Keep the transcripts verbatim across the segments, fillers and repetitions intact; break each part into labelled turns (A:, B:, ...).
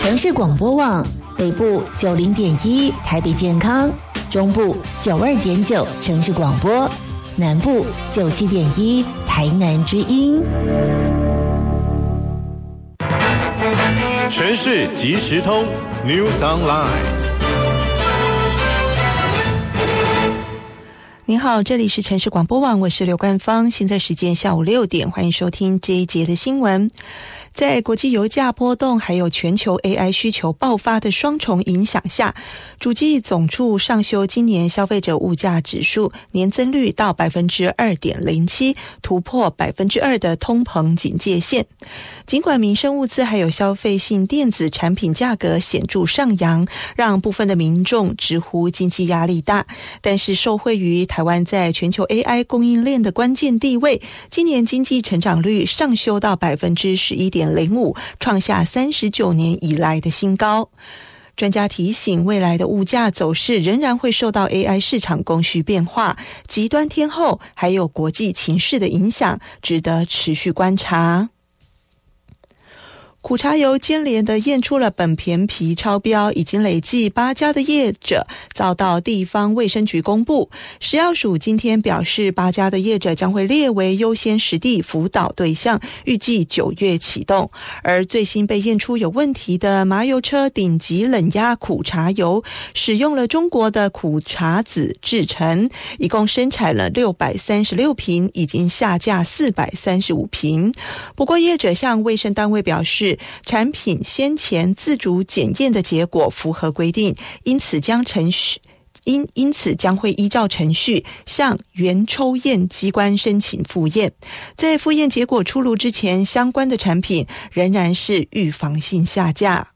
A: 城市广播网北部九零点一台北健康，中部九二点九城市广播，南部九七点一台南之音。
B: 城市即时通 News Online。
C: 您好，这里是城市广播网，我是刘冠芳，现在时间下午六点，欢迎收听这一节的新闻。在国际油价波动还有全球 A I 需求爆发的双重影响下，主计总处上修今年消费者物价指数年增率到 百分之二点零七， 突破 百分之二 的通膨警戒线。尽管民生物资还有消费性电子产品价格显著上扬，让部分的民众直呼经济压力大，但是受惠于台湾在全球 A I 供应链的关键地位，今年经济成长率上修到 百分之十一点零五， 创下三十九年以来的新高。专家提醒，未来的物价走势仍然会受到 A I 市场供需变化、极端天候还有国际情势的影响，值得持续观察。苦茶油接连的验出了苯醛醚超标，已经累计八家的业者遭到地方卫生局公布。食药署今天表示，八家的业者将会列为优先实地辅导对象，预计九月启动。而最新被验出有问题的麻油车顶级冷压苦茶油，使用了中国的苦茶籽制成，一共生产了六百三十六瓶，已经下架四百三十五瓶。不过业者向卫生单位表示，产品先前自主检验的结果符合规定，因此将程序因因此将会依照程序向原抽验机关申请复验。在复验结果出炉之前，相关的产品仍然是预防性下架。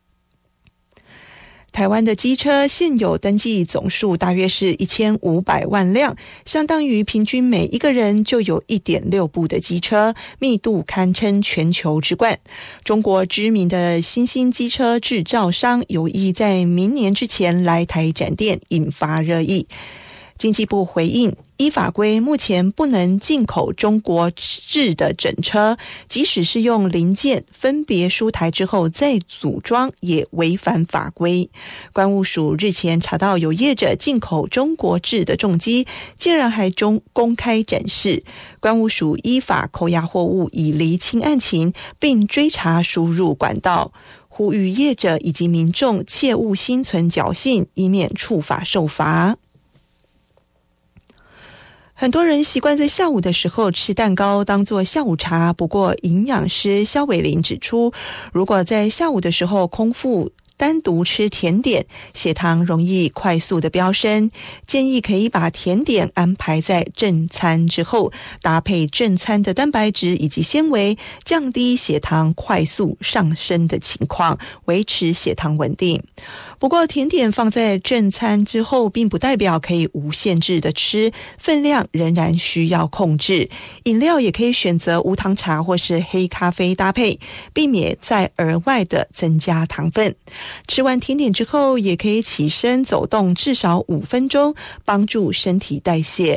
C: 台湾的机车现有登记总数大约是一千五百万辆，相当于平均每一个人就有 一点六部的机车，密度堪称全球之冠。中国知名的新兴机车制造商有意在明年之前来台展店，引发热议。经济部回应，依法规目前不能进口中国制的整车，即使是用零件分别输台之后再组装，也违反法规。关务署日前查到有业者进口中国制的重机，竟然还中公开展示。关务署依法扣押货物，以厘清案情，并追查输入管道。呼吁业者以及民众切勿心存侥幸，以免触法受罚。很多人习惯在下午的时候吃蛋糕当作下午茶，不过营养师肖伟玲指出，如果在下午的时候空腹单独吃甜点，血糖容易快速的飙升，建议可以把甜点安排在正餐之后，搭配正餐的蛋白质以及纤维，降低血糖快速上升的情况，维持血糖稳定。不过甜点放在正餐之后并不代表可以无限制的吃，分量仍然需要控制。饮料也可以选择无糖茶或是黑咖啡搭配，避免再额外的增加糖分。吃完甜点之后也可以起身走动至少五分钟，帮助身体代谢。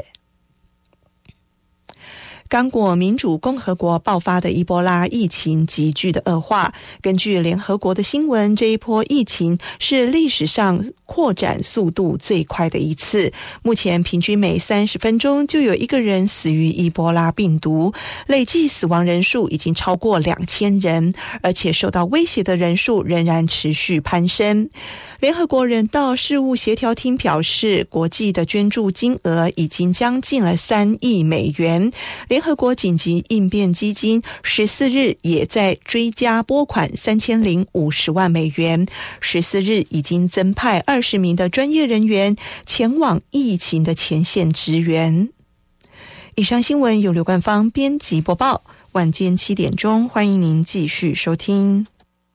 C: 刚果民主共和国爆发的伊波拉疫情急剧的恶化，根据联合国的新闻，这一波疫情是历史上扩展速度最快的一次，目前平均每三十分钟就有一个人死于伊波拉病毒，累计死亡人数已经超过两千人，而且受到威胁的人数仍然持续攀升。联合国人道事务协调厅表示，国际的捐助金额已经将近了三亿美元。联合国紧急应变基金十四日也在追加拨款三千零五十万美元，十四日已经增派二十名的专业人员前往疫情的前线支援。以上新闻由刘冠芳编辑播报，晚间七点钟，欢迎您继续收听。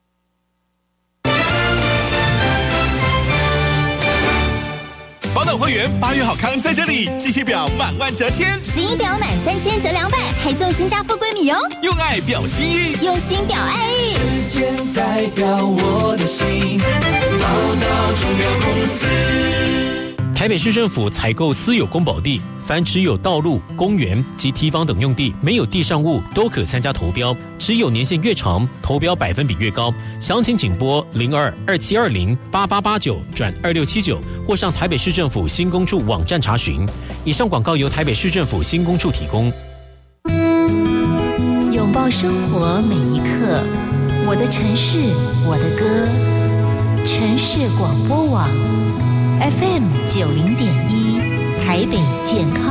D: 保暖会员八月好康在这里，季节表满万折天，
E: 十一表满三千折两百，还送金家富贵米哦！
D: 用爱表心意，
E: 用心表爱意。
F: 时间代表我的心，报道中标公司。 台北市政府采购私有公保地，凡持有道路、公园及堤防等用地没有地上物都可参加投标，持有年限越长，投标百分比越高。详情请拨零二二七二零八八八九转二六七九，或上台北市政府新工处网站查询。以上广告由台北市政府新工处提供。
A: 拥抱生活每一刻，我的城市，我的歌。城市广播网 F M 九零点一，台北健康。